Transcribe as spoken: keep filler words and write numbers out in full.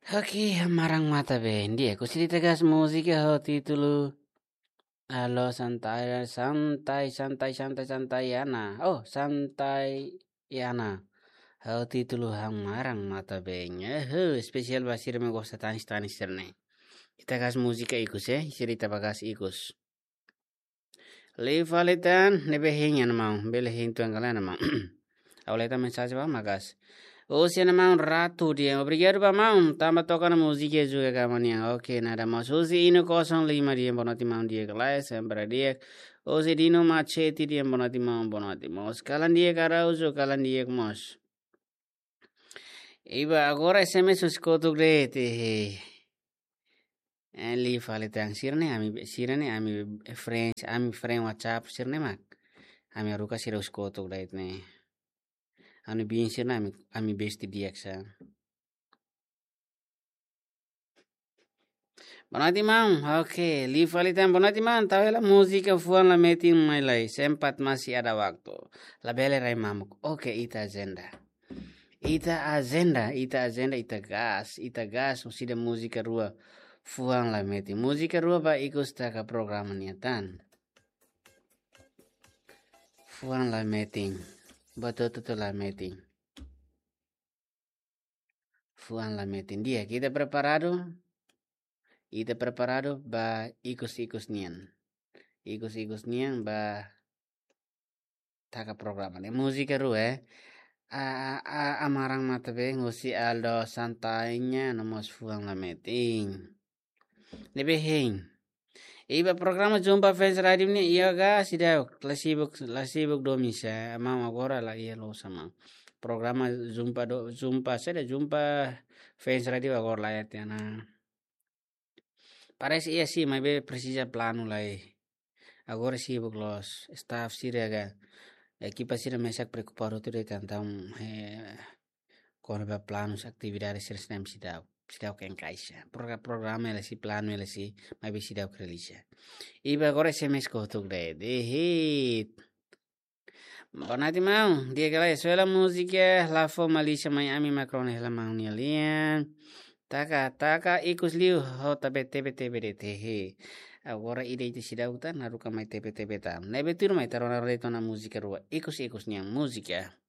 Oke, marang mata bendi aku sini tegas musik ya ho titulu. Halo santai santai santai santai santai yana. Oh, santai yana. Ho titulu hang marang mata benya. He, spesial basir me gosta tanis tanis serne. Kita gas musika ikus ya, cerita bagas ikus. Li falitan nebe hingan mau, bele hing tuan kalian mau. Awalnya mensagem ba magas. Usia namang ratu dia. Obrigado pa mão. Tama tocando música juga kamania. Oke, nada mais. Usi ino kosong lima dia bonati mão dia kelai sembra dia. Usi dino machete dia bonati mão bonati mos. Kalan dia karauzo kalan dia mos. Iba agora S M S os cotugrete. Li fale tang sirne ami sirne ami friends ami friend WhatsApp sirne mak. Ami aruka sira os cotugrete ne. Anu bin sirne ami ami besti diaksa. Bonati mam, oke, li falitan bonati mam, tahu la musika fuan la metin mai lai, sempat masih ada waktu. La bele rai mamuk, oke ita agenda. Ita agenda, ita agenda, ita gas, ita gas, usida musika rua fuan la metin. Musika rua ba ikus taka program niatan. Fuan la metin, betul-betul la metin. Fuan la metin, dia kita preparado? Ita preparado ba ikus-ikus nian. Ikus-ikus nian ba taka programa ne musika ru eh a a amarang mata be ngosi aldo santainya nomos fuang la meting lebe heng iba programa jumpa fans radio ni iya ga sida lasibuk lasibuk domisa mama agora la iya lo sama programa jumpa do jumpa seda jumpa fans radio agora la ya tiana parece iya sih mas be precisa plano lai agora sibuk los staff siraga equipa sira mesak preocupado tu de tentang eh, con ba planos actividades sira nem sidau sidau que encaixa Progra programa ele si plano ele si mai be sidau krelixa iba agora se mes ko tu de de hit bonati mau dia kala suela música la forma lixa Miami Macron la mau ni alian taka taka ikus liu hota bete bete bete he agora ide itu sidau tan naruka mai tepe tepe tam nebe tur mai tarona retona música rua ikus ikus niang música